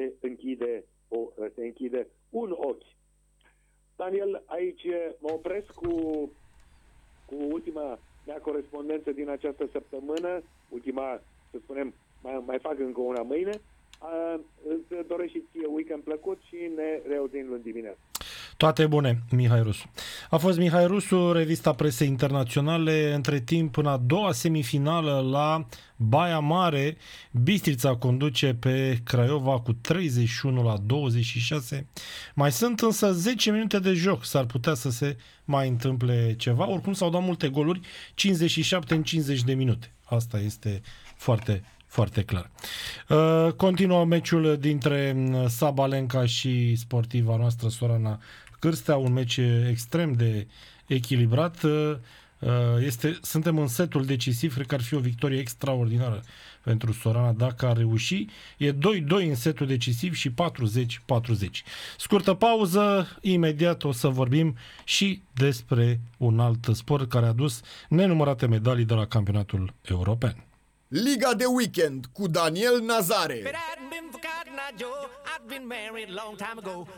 se închide un ochi. Daniel, aici mă opresc cu ultima mea corespondență din această săptămână, ultima, să spunem, mai fac încă una mâine. Îți doresc și ție weekend plăcut și ne reauzim luni dimineața. Toate bune, Mihai Rusu. A fost Mihai Rusu, revista presei internaționale. Între timp, în a doua semifinală la Baia Mare, Bistrița conduce pe Craiova cu 31-26. Mai sunt însă 10 minute de joc. S-ar putea să se mai întâmple ceva. Oricum s-au dat multe goluri, 57 în 50 de minute. Asta este foarte clar. Continuă meciul dintre Sabalenka și sportiva noastră Sorana Cârstea, un meci extrem de echilibrat. Suntem în setul decisiv, cred că ar fi o victorie extraordinară pentru Sorana dacă ar reuși. E 2-2 în setul decisiv și 40-40. Scurtă pauză, imediat o să vorbim și despre un alt sport care a adus nenumărate medalii de la campionatul european. Liga de weekend cu Daniel Nazare.